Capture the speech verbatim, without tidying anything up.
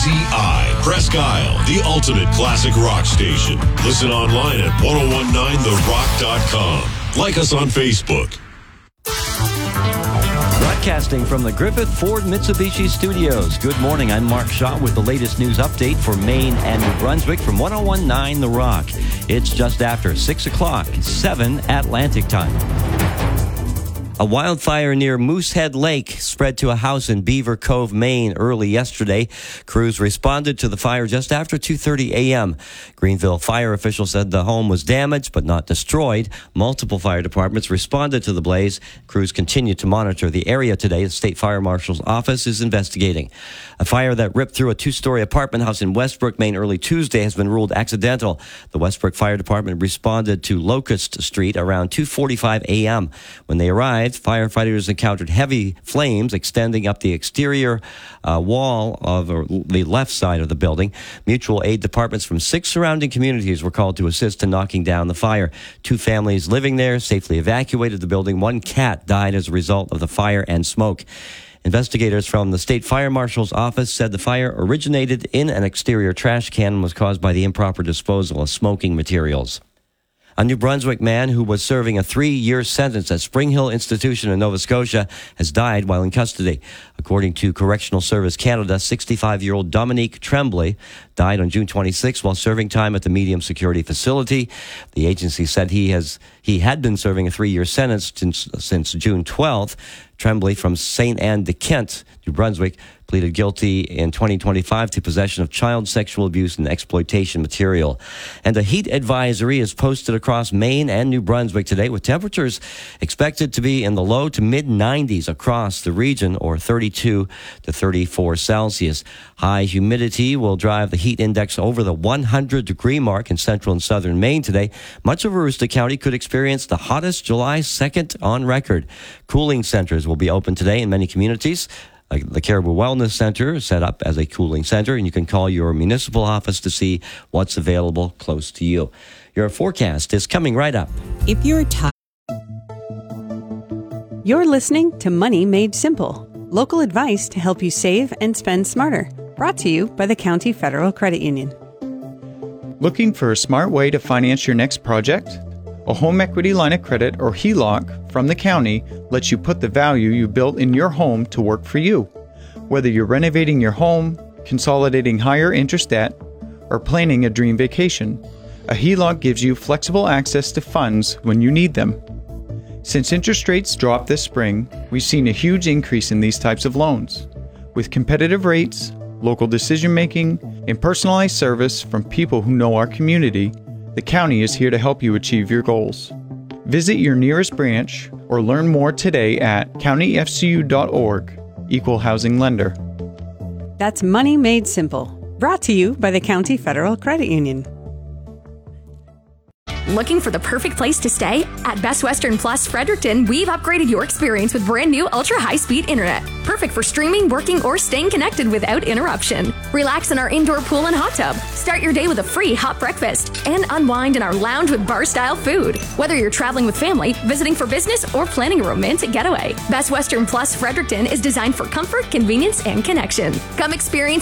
C I, Presque Isle, the ultimate classic rock station. Listen online at ten nineteen the rock dot com. Like us on Facebook. Broadcasting from the Griffith Ford Mitsubishi Studios. Good morning. I'm Mark Shaw with the latest news update for Maine and New Brunswick from ten nineteen The Rock. It's just after six o'clock, seven Atlantic time. A wildfire near Moosehead Lake spread to a house in Beaver Cove, Maine early yesterday. Crews responded to the fire just after two thirty a.m. Greenville fire officials said the home was damaged but not destroyed. Multiple fire departments responded to the blaze. Crews continue to monitor the area today. The State Fire Marshal's office is investigating. A fire that ripped through a two-story apartment house in Westbrook, Maine early Tuesday has been ruled accidental. The Westbrook Fire Department responded to Locust Street around two forty-five a.m. When they arrived, firefighters encountered heavy flames extending up the exterior uh, wall of uh, the left side of the building. Mutual aid departments from six surrounding communities were called to assist in knocking down the fire. Two families living there safely evacuated the building. One cat died as a result of the fire and smoke. Investigators from the State Fire Marshal's office said the fire originated in an exterior trash can and was caused by the improper disposal of smoking materials. A New Brunswick man who was serving a three-year sentence at Spring Hill Institution in Nova Scotia has died while in custody. According to Correctional Service Canada, sixty-five-year-old Dominique Tremblay died on June twenty-sixth while serving time at the medium security facility. The agency said he has he had been serving a three-year sentence since, since June twelfth. Tremblay from Saint Anne de Kent, New Brunswick, pleaded guilty in twenty twenty-five to possession of child sexual abuse and exploitation material. And a heat advisory is posted across Maine and New Brunswick today, with temperatures expected to be in the low to mid nineties across the region, or thirty-two to thirty-four Celsius. High humidity will drive the heat index over the one hundred degree mark in central and southern Maine today. Much of Aroostook County could experience the hottest July second on record. Cooling centers will be open today in many communities. The Caribou Wellness Center is set up as a cooling center, and you can call your municipal office to see what's available close to you. Your forecast is coming right up. If you're tired, you're listening to Money Made Simple, local advice to help you save and spend smarter. Brought to you by the County Federal Credit Union. Looking for a smart way to finance your next project? A home equity line of credit, or H E L O C, from the county lets you put the value you built in your home to work for you. Whether you're renovating your home, consolidating higher interest debt, or planning a dream vacation, a H E L O C gives you flexible access to funds when you need them. Since interest rates dropped this spring, we've seen a huge increase in these types of loans. With competitive rates, local decision-making, and personalized service from people who know our community, the county is here to help you achieve your goals. Visit your nearest branch or learn more today at county f c u dot org. Equal Housing Lender. That's Money Made Simple. Brought to you by the County Federal Credit Union. Looking for the perfect place to stay? At Best Western Plus Fredericton, we've upgraded your experience with brand new ultra high-speed internet. Perfect for streaming, working, or staying connected without interruption. Relax in our indoor pool and hot tub. Start your day with a free hot breakfast. And unwind in our lounge with bar-style food. Whether you're traveling with family, visiting for business, or planning a romantic getaway, Best Western Plus Fredericton is designed for comfort, convenience, and connection. Come experience